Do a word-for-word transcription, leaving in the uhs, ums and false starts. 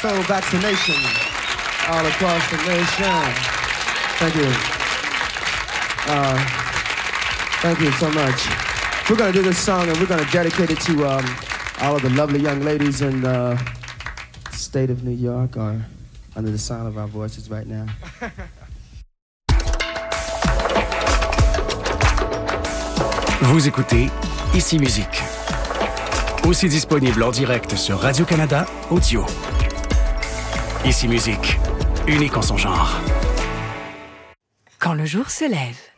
So vaccination all across the nation. Thank you. Uh, thank you so much. We're gonna do this song and we're gonna dedicate it to um, all of the lovely young ladies in the state of New York or under the sound of our voices right now. Vous écoutez Ici Musique. Aussi disponible en direct sur Radio-Canada Audio. Ici Musique, unique en son genre. Quand le jour se lève.